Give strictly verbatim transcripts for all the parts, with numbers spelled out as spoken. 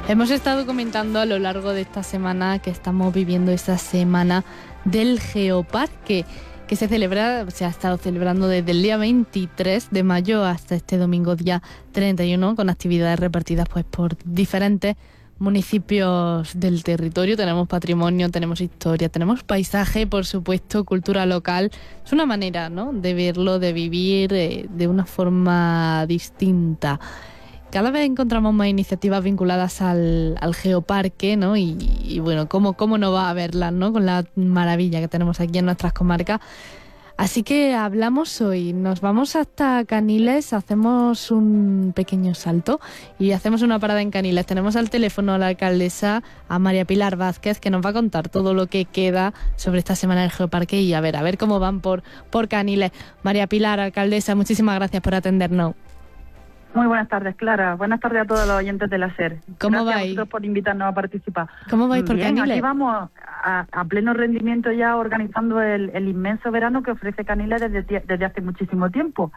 Hemos estado comentando a lo largo de esta semana que estamos viviendo esa semana del Geoparque, que se celebra, se ha estado celebrando desde el día veintitrés de mayo hasta este domingo día treinta y uno, con actividades repartidas pues por diferentes municipios del territorio. Tenemos patrimonio, tenemos historia, tenemos paisaje, por supuesto, cultura local. Es una manera, ¿no?, de verlo, de vivir eh, de una forma distinta. Cada vez encontramos más iniciativas vinculadas al, al Geoparque, ¿no? Y, y bueno, ¿cómo, cómo no va a verlas, ¿no?, con la maravilla que tenemos aquí en nuestras comarcas. Así que hablamos hoy, nos vamos hasta Caniles, hacemos un pequeño salto y hacemos una parada en Caniles. Tenemos al teléfono a la alcaldesa, a María Pilar Vázquez, que nos va a contar todo lo que queda sobre esta semana del Geoparque y a ver, a ver cómo van por, por Caniles. María Pilar, alcaldesa, muchísimas gracias por atendernos. Muy buenas tardes, Clara. Buenas tardes a todos los oyentes de la SER. ¿Cómo Gracias vais? a vosotros por invitarnos a participar. ¿Cómo vais por Bien, Caniles? Aquí vamos a, a pleno rendimiento ya organizando el, el inmenso verano que ofrece Caniles desde, desde hace muchísimo tiempo.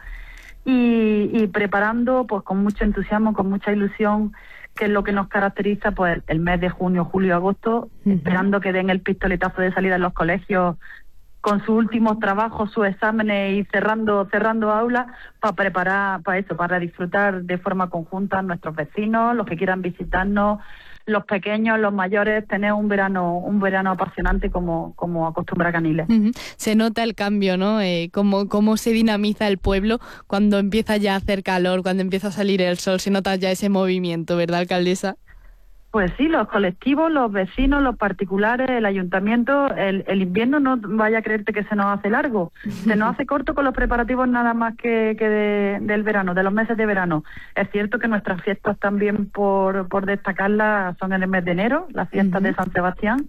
Y, y preparando pues con mucho entusiasmo, con mucha ilusión, que es lo que nos caracteriza pues el mes de junio, julio, agosto, uh-huh. esperando que den el pistoletazo de salida en los colegios con sus últimos trabajos, sus exámenes y cerrando cerrando aulas para preparar para eso, para disfrutar de forma conjunta nuestros vecinos, los que quieran visitarnos, los pequeños, los mayores, tener un verano un verano apasionante como como acostumbra Caniles. Uh-huh. Se nota el cambio, ¿no? Eh, cómo, cómo se dinamiza el pueblo cuando empieza ya a hacer calor, cuando empieza a salir el sol, se nota ya ese movimiento, ¿verdad, alcaldesa? Pues sí, los colectivos, los vecinos, los particulares, el ayuntamiento, el, el invierno no vaya a creerte que se nos hace largo, se nos hace corto con los preparativos nada más que, que de, del verano, de los meses de verano. Es cierto que nuestras fiestas también, por, por destacarlas, son en el mes de enero, las fiestas uh-huh. de San Sebastián,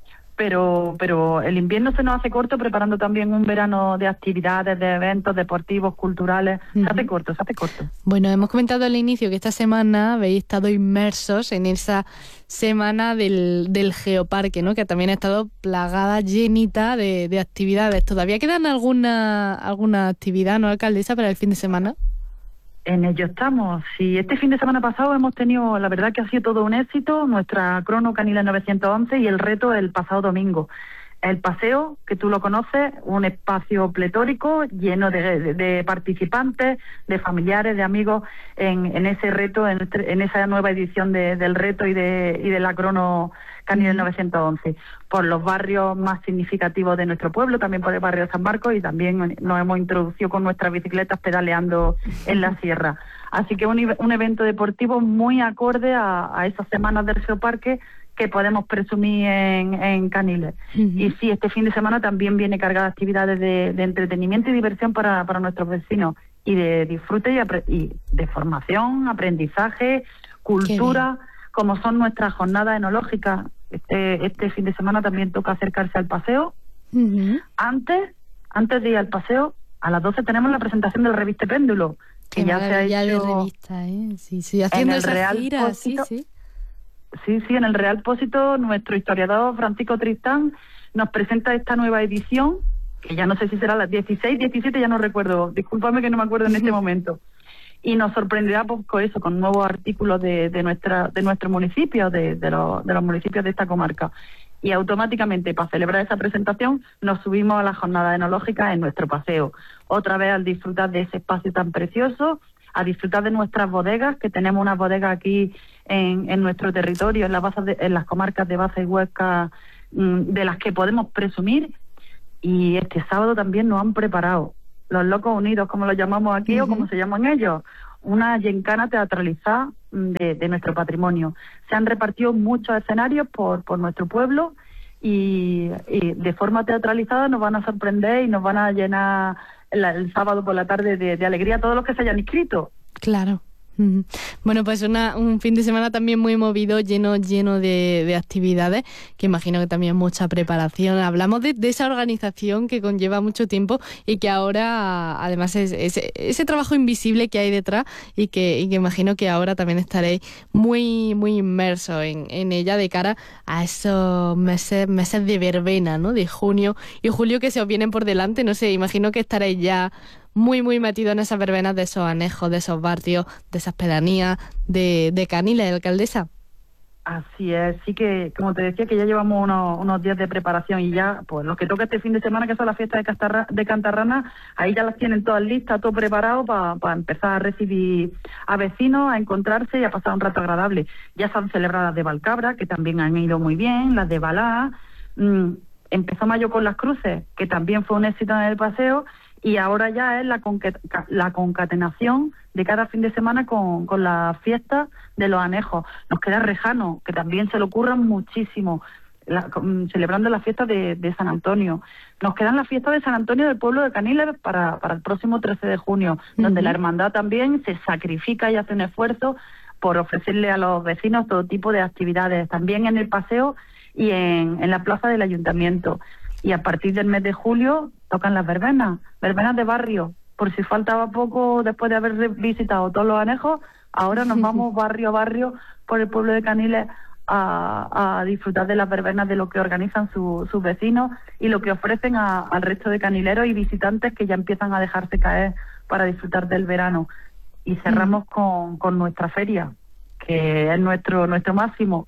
pero pero el invierno se nos hace corto preparando también un verano de actividades, de eventos deportivos, culturales. Uh-huh. Se hace corto, se hace corto. Bueno, hemos comentado al inicio que esta semana habéis estado inmersos en esa semana del, del Geoparque, ¿no?, que también ha estado plagada, llenita de, de actividades. ¿Todavía quedan alguna alguna actividad, no, alcaldesa, para el fin de semana? En ello estamos. Sí, este fin de semana pasado hemos tenido, la verdad que ha sido todo un éxito, nuestra crono Caniles novecientos once y el reto el pasado domingo. El paseo, que tú lo conoces, un espacio pletórico lleno de, de, de participantes, de familiares, de amigos en, en ese reto, en, en esa nueva edición de, del reto y de, y de la crono Caniles novecientos once, por los barrios más significativos de nuestro pueblo, también por el barrio de San Marcos, y también nos hemos introducido con nuestras bicicletas pedaleando en la sierra. Así que un, un evento deportivo muy acorde a, a esas semanas del Geoparque que podemos presumir en, en Caniles. Uh-huh. Y sí, este fin de semana también viene cargada de actividades de, de entretenimiento y diversión para, para nuestros vecinos, y de disfrute y, apre- y de formación, aprendizaje, cultura, como son nuestras jornadas enológicas. Este, este fin de semana también toca acercarse al paseo. Uh-huh. Antes, antes de ir al paseo, a las doce tenemos la presentación del Reviste Péndulo, que Qué ya se ha hecho de revista, ¿eh? Sí, sí, haciendo en el esa Real gira, Pósito. sí, sí. Sí, sí, en el Real Pósito nuestro historiador Francisco Tristán nos presenta esta nueva edición, que ya no sé si será la dieciséis, diecisiete, ya no recuerdo, discúlpame que no me acuerdo en este momento, y nos sorprenderá pues, con eso, con nuevos artículos de, de nuestra de nuestro municipio, de, de, los, de los municipios de esta comarca. Y automáticamente, para celebrar esa presentación, nos subimos a la jornada enológica en nuestro paseo, otra vez al disfrutar de ese espacio tan precioso, a disfrutar de nuestras bodegas, que tenemos unas bodegas aquí en, en nuestro territorio, en las bazas de, en las comarcas de Baza y Huesca, de las que podemos presumir. Y este sábado también nos han preparado los Locos Unidos, como los llamamos aquí, uh-huh. o como se llaman ellos, una gincana teatralizada de, de nuestro patrimonio. Se han repartido muchos escenarios por, por nuestro pueblo y, y de forma teatralizada nos van a sorprender y nos van a llenar el, el sábado por la tarde de, de alegría a todos los que se hayan inscrito. Claro. Bueno, pues una, un fin de semana también muy movido, lleno lleno de, de actividades, que imagino que también mucha preparación. Hablamos de, de esa organización que conlleva mucho tiempo y que ahora, además, es, es ese trabajo invisible que hay detrás y que, y que imagino que ahora también estaréis muy muy inmersos en, en ella de cara a esos meses meses de verbena, ¿no?, de junio y julio que se os vienen por delante. No sé, imagino que estaréis ya muy, muy metido en esas verbenas de esos anejos, de esos barrios, de esas pedanías de, de Caniles, alcaldesa. Así es, sí que, como te decía, que ya llevamos unos, unos días de preparación y ya, pues lo que toca este fin de semana, que son las fiestas de, Castarra, de Cantarrana, ahí ya las tienen todas listas, todo preparado para pa empezar a recibir a vecinos, a encontrarse y a pasar un rato agradable. Ya se han celebrado las de Valcabra, que también han ido muy bien, las de Balá, mm, empezó mayo con las cruces, que también fue un éxito en el paseo, y ahora ya es la, la concatenación de cada fin de semana con, con las fiestas de los anejos. Nos queda Rejano, que también se lo ocurran muchísimo, la, con, celebrando las fiestas de, de San Antonio. Nos quedan las fiestas de San Antonio del pueblo de Caniles para, para el próximo trece de junio, uh-huh. donde la hermandad también se sacrifica y hace un esfuerzo por ofrecerle a los vecinos todo tipo de actividades, también en el paseo y en, en la plaza del ayuntamiento. Y a partir del mes de julio tocan las verbenas, verbenas de barrio. Por si faltaba poco después de haber visitado todos los anejos, ahora nos vamos barrio a barrio por el pueblo de Caniles a, a disfrutar de las verbenas, de lo que organizan su, sus vecinos y lo que ofrecen a, al resto de canileros y visitantes que ya empiezan a dejarse caer para disfrutar del verano. Y cerramos con, con nuestra feria, que es nuestro, nuestro máximo,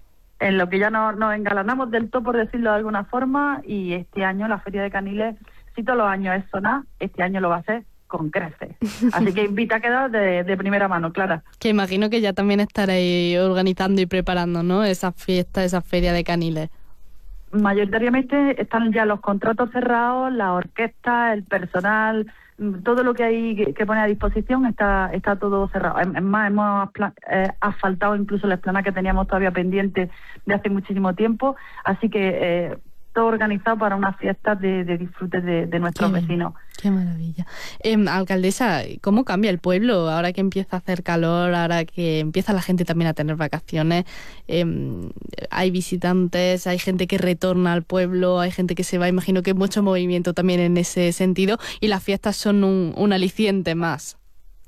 en lo que ya nos, nos engalanamos del todo, por decirlo de alguna forma, y este año la Feria de Caniles, si todos los años es sonar, este año lo va a hacer con creces. Así que invita a quedar de, de primera mano, Clara. Que imagino que ya también estaréis organizando y preparando, ¿no?, esas fiestas, esa Feria de Caniles. Mayoritariamente están ya los contratos cerrados, la orquesta, el personal, todo lo que hay que, que pone a disposición está está todo cerrado. Es más, hemos eh, asfaltado incluso la explanada que teníamos todavía pendiente de hace muchísimo tiempo, así que eh, todo organizado para unas fiestas de, de disfrute de, de nuestros qué, vecinos. Qué maravilla. Eh, alcaldesa, ¿cómo cambia el pueblo ahora que empieza a hacer calor, ahora que empieza la gente también a tener vacaciones? Eh, hay visitantes, hay gente que retorna al pueblo, hay gente que se va, imagino que hay mucho movimiento también en ese sentido, y las fiestas son un, un aliciente más.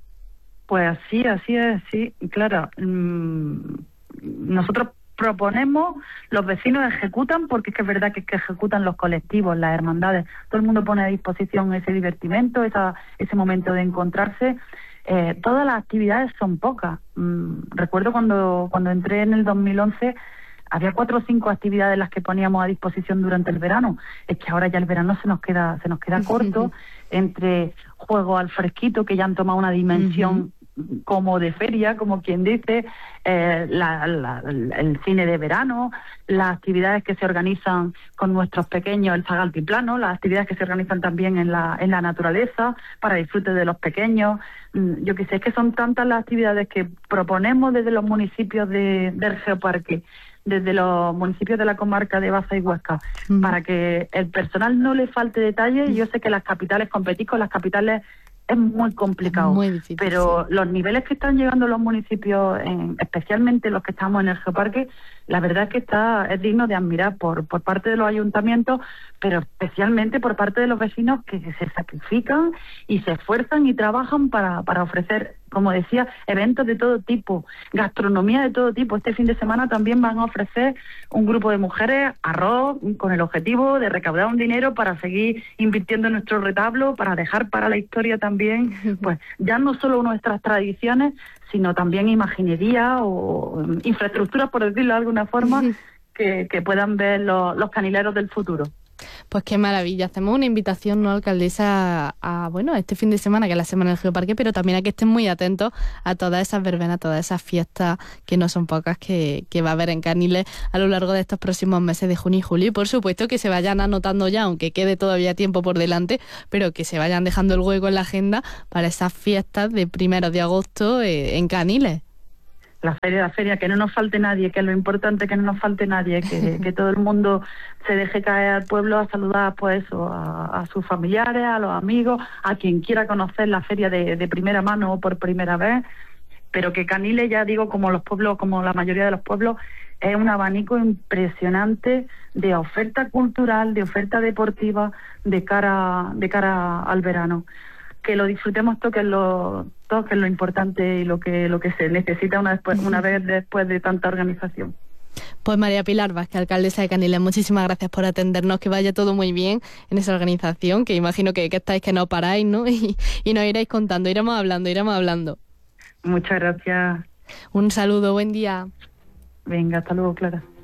Pues así, así es, sí, claro. Mm, nosotros proponemos, los vecinos ejecutan, porque es que es verdad que, es que ejecutan los colectivos, las hermandades, todo el mundo pone a disposición ese divertimento, esa, ese momento de encontrarse. Eh, todas las actividades son pocas. Mm, recuerdo cuando, cuando entré en el dos mil once, había cuatro o cinco actividades las que poníamos a disposición durante el verano. Es que ahora ya el verano se nos queda, se nos queda corto, entre juegos al fresquito que ya han tomado una dimensión uh-huh. como de feria, como quien dice, eh, la, la, el cine de verano, las actividades que se organizan con nuestros pequeños, el zaga altiplano, las actividades que se organizan también en la, en la naturaleza para disfrute de los pequeños. Yo que sé, es que son tantas las actividades que proponemos desde los municipios de, del Geoparque, desde los municipios de la comarca de Baza y Huesca, mm. para que el personal no le falte detalle. Yo sé que las capitales, competir con las capitales es muy complicado, muy difícil, pero sí. los niveles que están llegando los municipios, en, especialmente los que estamos en el Geoparque, la verdad es que está es digno de admirar por por parte de los ayuntamientos, pero especialmente por parte de los vecinos que se sacrifican y se esfuerzan y trabajan para, para ofrecer, como decía, eventos de todo tipo, gastronomía de todo tipo. Este fin de semana también van a ofrecer un grupo de mujeres arroz con el objetivo de recaudar un dinero para seguir invirtiendo en nuestro retablo, para dejar para la historia también, pues ya no solo nuestras tradiciones, sino también imaginería o infraestructuras, por decirlo de alguna forma, que, que puedan ver los, los canileros del futuro. Pues qué maravilla. Hacemos una invitación, ¿no, alcaldesa? A, a bueno, este fin de semana, que es la Semana del Geoparque, pero también a que estén muy atentos a todas esas verbenas, a todas esas fiestas, que no son pocas, que, que va a haber en Caniles a lo largo de estos próximos meses de junio y julio. Y por supuesto que se vayan anotando ya, aunque quede todavía tiempo por delante, pero que se vayan dejando el hueco en la agenda para esas fiestas de primero de agosto eh, en Caniles. La feria, la feria, que no nos falte nadie, que es lo importante, que no nos falte nadie, que, que todo el mundo se deje caer al pueblo a saludar, pues eso, a, a sus familiares, a los amigos, a quien quiera conocer la feria de, de primera mano o por primera vez, pero que Caniles, ya digo, como los pueblos, como la mayoría de los pueblos, es un abanico impresionante de oferta cultural, de oferta deportiva, de cara, de cara al verano. Que lo disfrutemos todo, que es lo, todo, que es lo importante y lo que lo que se necesita una después, una vez después de tanta organización. Pues María Pilar Vázquez, alcaldesa de Caniles, muchísimas gracias por atendernos, que vaya todo muy bien en esa organización, que imagino que, que estáis que no paráis, ¿no? Y, y nos iréis contando, iremos hablando, iremos hablando. Muchas gracias. Un saludo, buen día. Venga, hasta luego, Clara.